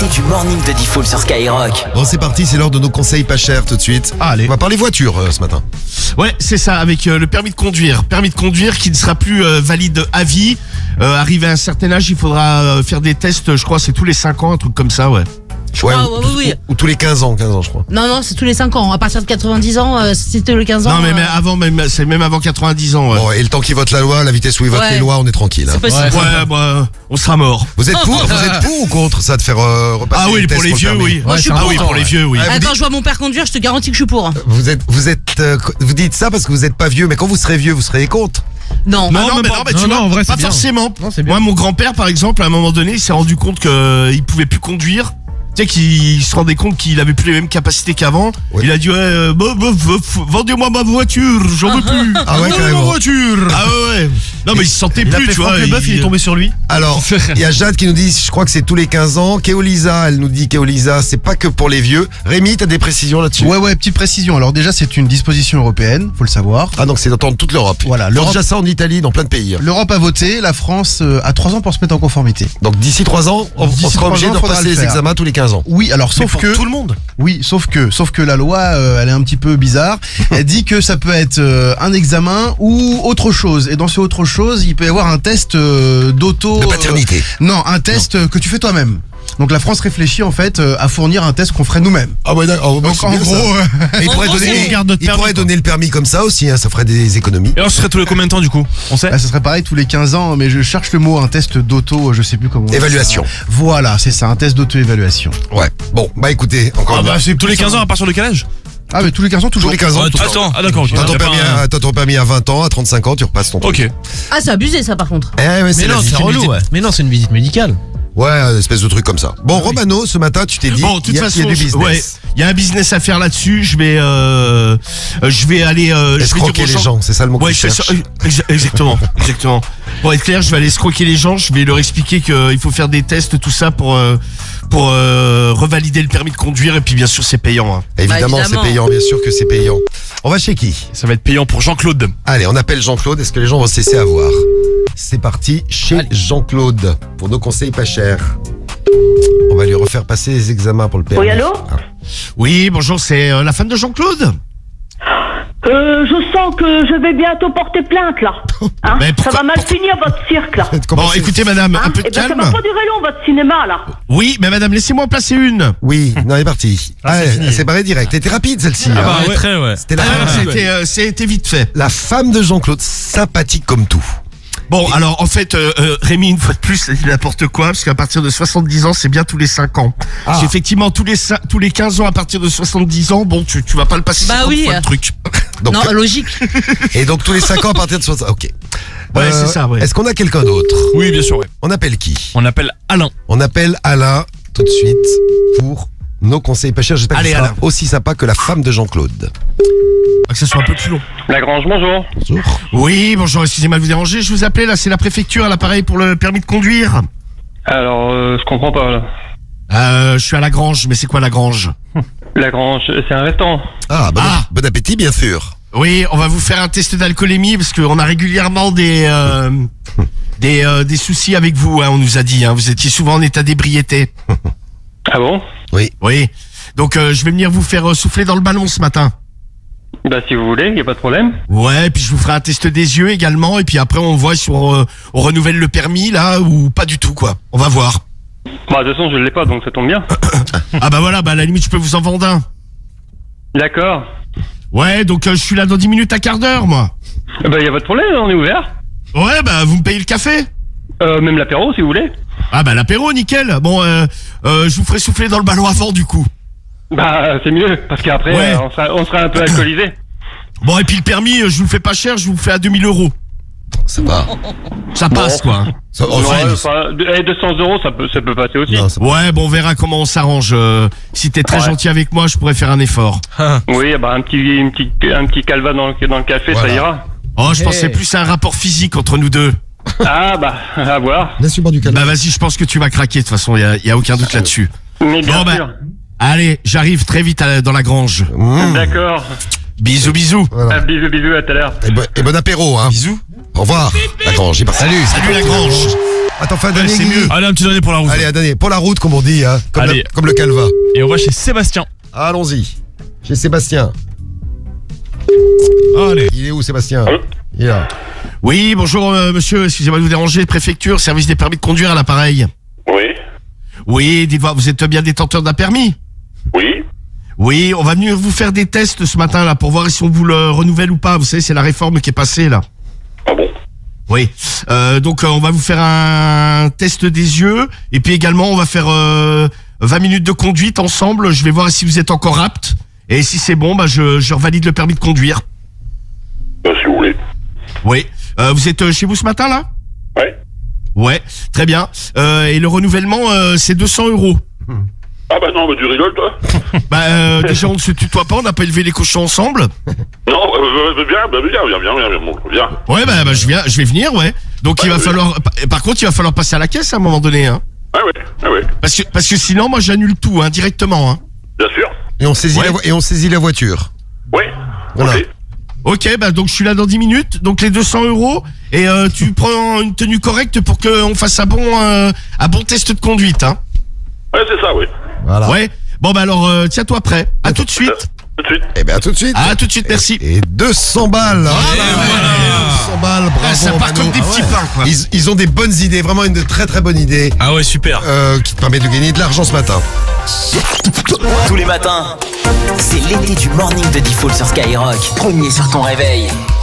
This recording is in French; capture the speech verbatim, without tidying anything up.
du morning de Diffoul sur Skyrock. Bon, c'est parti, c'est l'heure de nos conseils pas chers tout de suite. Ah, allez. On va parler voiture euh, ce matin. Ouais, c'est ça, avec euh, le permis de conduire. Permis de conduire qui ne sera plus euh, valide à vie. Euh, arrivé à un certain âge, il faudra euh, faire des tests, je crois, c'est tous les cinq ans, un truc comme ça, ouais. Ouais, Ah, ou, ouais, oui, oui. ou- ou tous les quinze ans, quinze ans je crois. Non, non, c'est tous les cinq ans. À partir de quatre-vingt-dix ans, euh, c'était le quinze ans. Non, mais, mais euh, avant, même, c'est même avant quatre-vingt-dix ans, ouais. Bon, et le temps qu'ils votent la loi, la vitesse où ils votent Ouais. les lois, on est tranquille. Hein. c'est possible. Ouais, bah, on sera mort. Vous êtes pour, vous êtes pour ou contre ça de faire euh, repasser Ah oui, les pour tests les le vieux, permis oui. Moi, je suis ah pour, oui, pour les vieux, oui. Ah, Ah, vous quand dites- je vois mon père conduire, je te garantis que je suis pour. Vous êtes, vous êtes, euh, vous dites ça parce que vous êtes pas vieux, mais quand vous serez vieux, vous serez contre. Non. Non, Non, non, même mais pas. non, mais Non, tu non, vois, en vrai, pas c'est bien. forcément. Non, c'est bien. Moi, mon grand-père, par exemple, à un moment donné, il s'est rendu compte qu'il pouvait plus conduire. Tu sais, qu'il se rendait compte qu'il avait plus les mêmes capacités qu'avant. Oui. Il a dit, ouais, euh, bah, bah, bah, f- vendez-moi ma voiture, j'en veux plus. Ah ouais, Vendez-moi carrément. ma voiture. Ah ouais, ouais. Non, mais il se sentait Il a plus, fait tu Franck vois. Leboeuf, il est tombé sur lui. Alors, il y a Jade qui nous dit, je crois que c'est tous les quinze ans. Kéolisa, elle nous dit Kéolisa, c'est pas que pour les vieux. Rémi, t'as des précisions là-dessus? Ouais, ouais, petite précision. Alors déjà, c'est une disposition européenne, faut le savoir. Ah donc c'est dans toute l'Europe. Voilà, Ils font l'Europe- déjà ça en Italie, dans plein de pays. L'Europe a voté, la France euh, a trois ans pour se mettre en conformité. Donc d'ici trois ans, on, on D'ici sera trois obligé ans, de faudra repasser le les faire. examens tous les quinze ans. Oui, alors sauf pour que tout le monde. oui, sauf que sauf que la loi, euh, elle est un petit peu bizarre. Elle dit que ça peut être euh, un examen ou autre chose. Et dans ce autre chose, il peut y avoir un test euh, d'auto. De euh, paternité. non, un test euh, que tu fais toi-même. Donc la France réfléchit en fait euh, à fournir un test qu'on ferait nous-mêmes. Ah ouais, d'accord. Donc en gros, euh, Et il pourrait En gros, donner, on garde notre il permis, pourrait quoi. donner le permis comme ça aussi, hein, ça ferait des économies. Et alors, ce serait tous les combien de temps du coup? On sait? là, ça serait pareil tous les quinze ans, mais je cherche le mot, un test d'auto, je sais plus comment. on dit Évaluation. ça. Voilà, c'est ça, un test d'auto-évaluation. Ouais. Bon, bah écoutez, encore Ah une bah fois. c'est tous les quinze ans à partir de quel âge? Ah, mais tous les quinze ans, tous toujours. les quinze ans. Ah, tout le temps. Attends, ah d'accord, ok. T'as ton, T'as permis pas un- à, t'as ton permis à vingt ans, à trente-cinq ans, tu repasses ton truc. Ok. Ah, c'est abusé, ça, par contre. Eh ouais, c'est Mais la non, vie. c'est relou, ouais. Mais non, c'est une visite médicale. Ouais, une espèce de truc comme ça. Bon, Romano, ce matin, tu t'es dit, Bon, de toute il y, a- façon, il y a du je- business. ouais, il y a un business à faire là-dessus. Je vais, euh, euh, je vais aller, euh, je vais Escroquer dire aux les gens, c'est ça le mot que Ouais, tu je fais cherches. ça- exa- exactement, exactement. Pour être clair, je vais aller escroquer les gens. Je vais leur expliquer qu'il faut faire des tests, tout ça, pour euh, pour euh, revalider le permis de conduire. Et puis, bien sûr, c'est payant. Hein. Évidemment, Bah, c'est évidemment. payant, bien sûr que c'est payant. On va chez qui? Ça va être payant pour Jean-Claude. Allez, on appelle Jean-Claude. Est-ce que les gens vont se laisser avoir? C'est parti chez Allez. Jean-Claude pour nos conseils pas chers. On va lui refaire passer les examens pour le permis. Oui, allô Ah. Oui, bonjour, c'est euh, la femme de Jean-Claude. euh, Je sens que je vais bientôt porter plainte, là. Hein Mais ça pourquoi- va mal pourquoi- finir, votre cirque, là. Comment Bon, c'est- écoutez, madame, Hein un peu de Eh ben, ça calme. va pas durer long, votre cinéma, là. Oui, mais madame, laissez-moi en placer une. Oui, non, elle est partie. Ah, c'est Ah, fini. c'est barré direct. Elle était rapide, celle-ci. Ah hein. bah ouais. Très ouais. C'était la, Ah, femme- c'était, euh, c'était vite fait. la femme de Jean-Claude, sympathique comme tout. Bon, alors en fait, euh, euh, Rémi, une fois de plus, ça dit n'importe quoi, parce qu'à partir de soixante-dix ans, c'est bien tous les cinq ans. Ah. Parce qu'effectivement, tous les cin- tous les quinze ans, à partir de soixante-dix ans, bon, tu, tu vas pas le passer Bah cinquante oui. fois le truc. Donc, Non, logique. et donc tous les cinq ans à partir de soixante. Ok. Ouais, c'est ça, ouais. Est-ce qu'on a quelqu'un d'autre? Oui, bien sûr, ouais. On appelle qui? On appelle Alain. On appelle Alain tout de suite pour nos conseils pas chers. J'espère qu'il Allez, sera Alain. aussi sympa que la femme de Jean-Claude. Ah, que ça soit un peu plus long. Lagrange, bonjour. Bonjour. Oui, bonjour, excusez-moi de vous déranger. Je vous appelais, là, c'est la préfecture à l'appareil pour le permis de conduire. Alors, euh, je comprends pas, là. Euh, je suis à la Grange, mais c'est quoi la Grange? Lagrange, c'est un restaurant. Ah, bon, Ah. bon appétit, bien sûr. Oui, on va vous faire un test d'alcoolémie, parce qu'on a régulièrement des, euh, des, euh, des soucis avec vous, hein, on nous a dit, hein. Vous étiez souvent en état d'ébriété. Ah bon? Oui. Oui. Donc, euh, je vais venir vous faire euh, souffler dans le ballon ce matin. Bah, si vous voulez, y a pas de problème. Ouais, puis je vous ferai un test des yeux également, et puis après on voit si on, euh, on renouvelle le permis là ou pas du tout quoi. On va voir. Bah, de toute façon, je l'ai pas, donc ça tombe bien. Ah bah voilà, bah à la limite je peux vous en vendre un. D'accord. Ouais, donc euh, je suis là dans dix minutes à quart d'heure moi. Bah, y a pas de problème, on est ouvert. Ouais, bah vous me payez le café. Euh, même l'apéro, si vous voulez. Ah bah l'apéro, nickel. Bon, euh, euh, je vous ferai souffler dans le ballon avant du coup. Bah, c'est mieux, parce qu'après, Ouais. euh, on, sera, on sera un peu alcoolisé. Bon, et puis le permis, euh, je vous le fais pas cher, je vous le fais à deux mille euros. Ça va. Ça passe quoi. Ça, oh, Non, ça- enfin, de- eh, deux cents euros, ça peut, ça peut passer aussi. non, ça- Ouais, bon, on verra comment on s'arrange. Euh, si t'es très Ouais. gentil avec moi, je pourrais faire un effort. Oui, bah, un petit, une petite, un petit calva dans le, dans le café, Voilà. ça ira. Oh, je Hey. pensais plus à un rapport physique entre nous deux. Ah, bah, à voir. Laisse-lui boire du calme. Bah vas-y, je pense que tu vas craquer de toute façon, il y a, y a aucun doute là-dessus. Mais bien Bon, bah, sûr. Allez, j'arrive très vite à- dans la grange. Mmh. D'accord. Bisous, bisous. Voilà. Ah, bisous, bisous, à tout à l'heure. Et, bon, et bon apéro, hein. Bisous. Au revoir. La Grange, j'y passe. Salut. Salut la grange. Attends, fais un Ouais, dernier, c'est Guigui. mieux. Allez, un petit dernier pour la route. Allez, un dernier. Pour la route, comme on dit, hein. Comme, Allez. le, comme le calva. Et on va chez Sébastien. Allons-y. Chez Sébastien. Allez. Il est où, Sébastien? Il est là. Oui, bonjour euh, monsieur, excusez-moi de vous déranger, préfecture, service des permis de conduire à l'appareil. Oui. Oui, dites-moi, vous êtes bien détenteur d'un permis? Oui. Oui, on va venir vous faire des tests ce matin là pour voir si on vous le renouvelle ou pas. Vous savez, c'est la réforme qui est passée là. Ah bon? Oui. Euh, donc euh, on va vous faire un test des yeux et puis également on va faire euh, vingt minutes de conduite ensemble. Je vais voir si vous êtes encore apte et si c'est bon, bah je, je revalide le permis de conduire. Ben, si vous voulez. Oui. Euh, vous êtes euh, chez vous ce matin là? Ouais. Ouais, très bien. Euh, et le renouvellement, euh, c'est deux cents euros. Ah bah non, bah tu rigoles toi? Bah euh, déjà on ne se tutoie pas, on n'a pas élevé les cochons ensemble. Non, euh, euh, viens, bah, viens, viens, viens, viens, viens, bon, viens. Ouais, bah, bah je viens, je vais venir, ouais. Donc il Ouais, va oui. falloir. Par, par contre, il va falloir passer à la caisse à un moment donné, hein. Ah ouais, ah ouais, Parce que parce que sinon, moi j'annule tout, hein, directement, hein. bien sûr. Et on saisit, Ouais. la, vo- et on saisit la voiture. Oui. Voilà. Ok. Ok, bah donc je suis là dans dix minutes, donc les deux cents euros et euh, tu prends une tenue correcte pour qu'on fasse un bon euh, un bon test de conduite, hein. Ouais, c'est ça, oui. Voilà. Ouais. Bon bah alors euh, tiens-toi prêt. À tout de suite. Tout de suite. Eh ben, à tout de suite. À tout de suite, merci. Et deux cents balles. Ah, deux cents balles, bravo. Ah, ça part Mano. comme des petits pains, quoi. Ils, ils ont des bonnes idées, vraiment une de très très bonne idée Ah ouais, super. euh, qui te permet de gagner de l'argent ce matin. Tous les matins, c'est l'été du morning de Default sur Skyrock. Premier sur ton réveil.